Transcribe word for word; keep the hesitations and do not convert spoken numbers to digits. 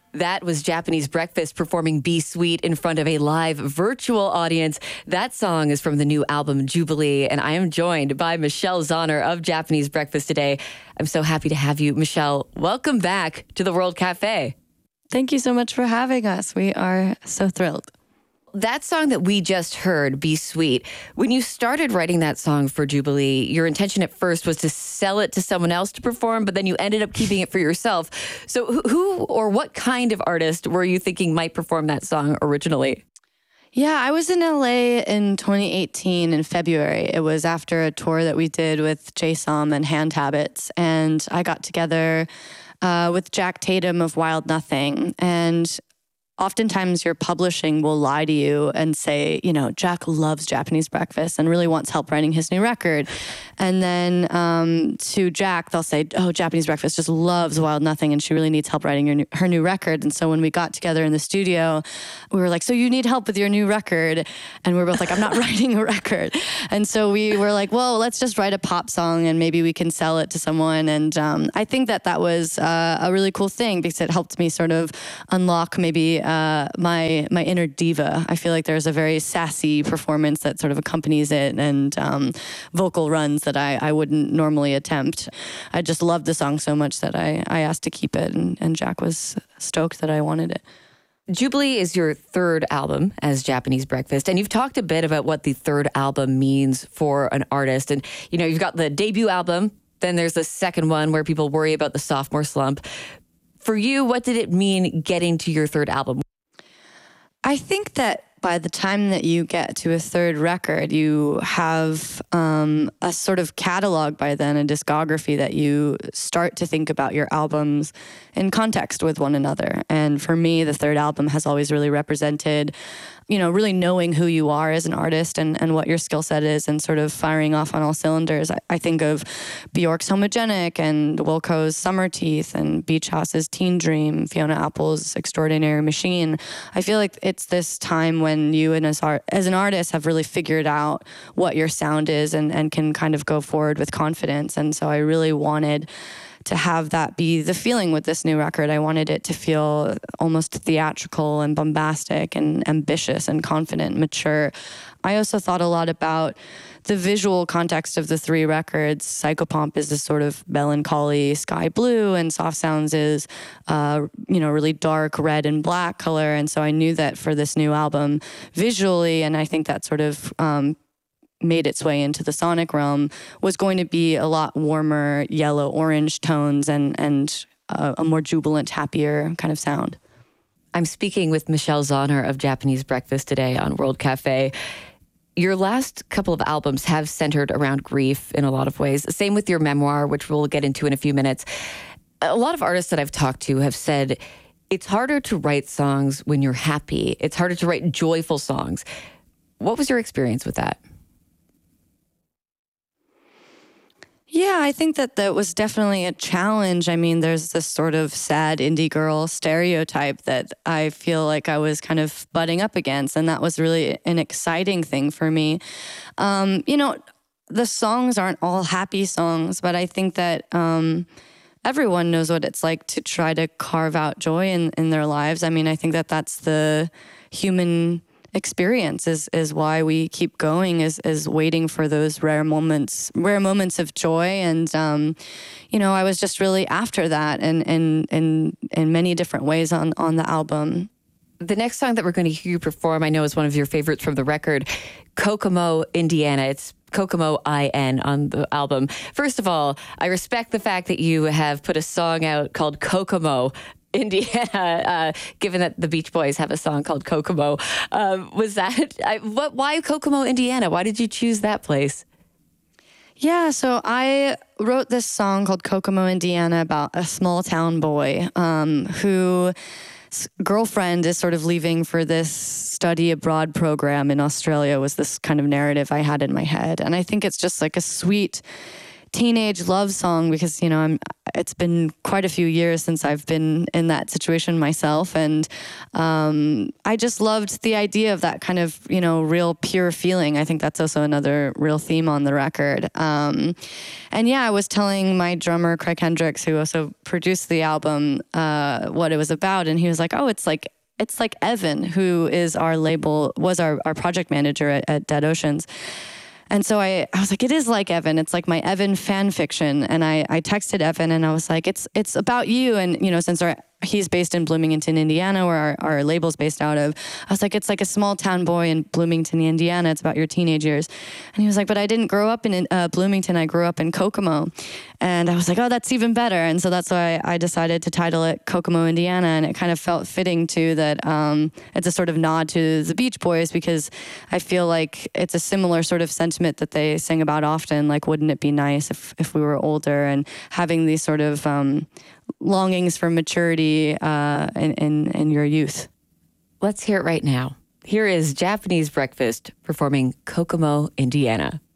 That was Japanese Breakfast performing Be Sweet in front of a live virtual audience. That song is from the new album Jubilee, and I am joined by Michelle Zauner of Japanese Breakfast today. I'm so happy to have you, Michelle. Welcome back to the World Cafe. Thank you so much for having us. We are so thrilled. That song that we just heard, Be Sweet, when you started writing that song for Jubilee, your intention at first was to sell it to someone else to perform, but then you ended up keeping it for yourself. So who or what kind of artist were you thinking might perform that song originally? Yeah, I was in L A in twenty eighteen in February. It was after a tour that we did with Jay Som and Hand Habits, and I got together uh, with Jack Tatum of Wild Nothing, and oftentimes your publishing will lie to you and say, you know, Jack loves Japanese Breakfast and really wants help writing his new record. And then um, to Jack, they'll say, oh, Japanese Breakfast just loves Wild Nothing and she really needs help writing your new, her new record. And so when we got together in the studio, we were like, so you need help with your new record? And we were both like, I'm not writing a record. And so we were like, well, let's just write a pop song and maybe we can sell it to someone. And um, I think that that was uh, a really cool thing because it helped me sort of unlock maybe Uh, my my inner diva. I feel like there's a very sassy performance that sort of accompanies it and um, vocal runs that I, I wouldn't normally attempt. I just loved the song so much that I, I asked to keep it, and, and Jack was stoked that I wanted it. Jubilee is your third album as Japanese Breakfast, and you've talked a bit about what the third album means for an artist. And, you know, you've got the debut album, then there's the second one where people worry about the sophomore slump. For you, what did it mean getting to your third album? I think that by the time that you get to a third record, you have um, a sort of catalog by then, a discography that you start to think about your albums in context with one another. And for me, the third album has always really represented, you know, really knowing who you are as an artist and, and what your skill set is and sort of firing off on all cylinders. I, I think of Bjork's Homogenic and Wilco's Summer Teeth and Beach House's Teen Dream, Fiona Apple's Extraordinary Machine. I feel like it's this time when you and as, art, as an artist have really figured out what your sound is and, and can kind of go forward with confidence. And so I really wanted to have that be the feeling with this new record. I wanted it to feel almost theatrical and bombastic and ambitious and confident, mature. I also thought a lot about the visual context of the three records. Psychopomp is this sort of melancholy sky blue, and Soft Sounds is, uh, you know, really dark red and black color. And so I knew that for this new album, visually, and I think that sort of um, made its way into the sonic realm, was going to be a lot warmer yellow-orange tones and, and uh, a more jubilant, happier kind of sound. I'm speaking with Michelle Zauner of Japanese Breakfast today on World Cafe. Your last couple of albums have centered around grief in a lot of ways. Same with your memoir, which we'll get into in a few minutes. A lot of artists that I've talked to have said it's harder to write songs when you're happy. It's harder to write joyful songs. What was your experience with that? Yeah, I think that that was definitely a challenge. I mean, there's this sort of sad indie girl stereotype that I feel like I was kind of butting up against, and that was really an exciting thing for me. Um, you know, the songs aren't all happy songs, but I think that um, everyone knows what it's like to try to carve out joy in, in their lives. I mean, I think that that's the human experience is is why we keep going, is is waiting for those rare moments rare moments of joy. And um you know, I was just really after that and in in in many different ways on on the album. The next song that we're going to hear you perform, I know, is one of your favorites from the record, Kokomo, Indiana. It's Kokomo I N on the album. First of all, I respect the fact that you have put a song out called Kokomo, Indiana, uh, given that the Beach Boys have a song called Kokomo. Um, was that, I, what, why Kokomo, Indiana? Why did you choose that place? Yeah, so I wrote this song called Kokomo, Indiana about a small town boy um, who girlfriend is sort of leaving for this study abroad program in Australia, was this kind of narrative I had in my head. And I think it's just like a sweet teenage love song because, you know, I'm, it's been quite a few years since I've been in that situation myself. And um, I just loved the idea of that kind of, you know, real pure feeling. I think that's also another real theme on the record. Um, and yeah, I was telling my drummer, Craig Hendricks, who also produced the album, uh, what it was about. And he was like, oh, it's like, it's like Evan, who is our label, was our, our project manager at, at Dead Oceans. And so I, I was like, it is like Evan. It's like my Evan fan fiction. And I, I texted Evan and I was like, it's it's about you. And, you know, since our, he's based in Bloomington, Indiana, where our, our label's based out of, I was like, it's like a small town boy in Bloomington, Indiana. It's about your teenage years. And he was like, but I didn't grow up in uh, Bloomington. I grew up in Kokomo. And I was like, oh, that's even better. And so that's why I decided to title it Kokomo, Indiana. And it kind of felt fitting too that um, it's a sort of nod to the Beach Boys, because I feel like it's a similar sort of sentiment that they sing about often. Like, wouldn't it be nice if, if we were older, and having these sort of um, longings for maturity uh, in, in, in your youth. Let's hear it right now. Here is Japanese Breakfast performing Kokomo, Indiana.